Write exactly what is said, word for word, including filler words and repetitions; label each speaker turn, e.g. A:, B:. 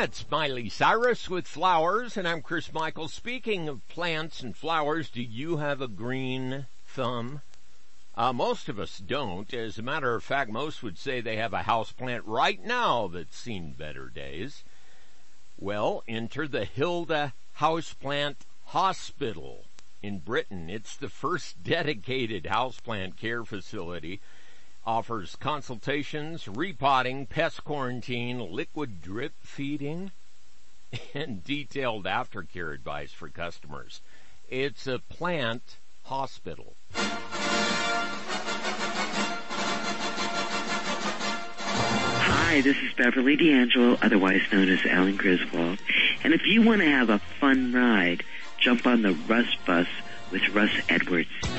A: It's Miley Cyrus with Flowers, and I'm Chris Michael. Speaking of plants and flowers, do you have a green thumb? Uh, most of us don't. As a matter of fact, most would say they have a houseplant right now that's seen better days. Well, enter the Hilda Houseplant Hospital in Britain. It's the first dedicated houseplant care facility. Offers consultations, repotting, pest quarantine, liquid drip feeding, and detailed aftercare advice for customers. It's a plant hospital.
B: Hi, this is Beverly D'Angelo, otherwise known as Alan Griswold. And if you want to have a fun ride, jump on the Russ Bus with Russ Edwards.